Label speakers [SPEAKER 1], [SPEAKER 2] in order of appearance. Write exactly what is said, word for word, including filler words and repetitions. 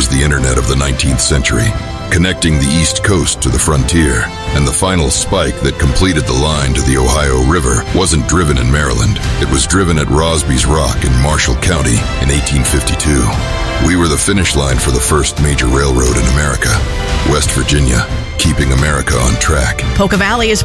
[SPEAKER 1] was the internet of the nineteenth century, connecting the East Coast to the frontier, and the final spike that completed the line to the Ohio River wasn't driven in Maryland. It was driven at Rosby's Rock in Marshall County in eighteen fifty-two. We were the finish line for the first major railroad in America, West Virginia, keeping America on track.
[SPEAKER 2] Polka Valley is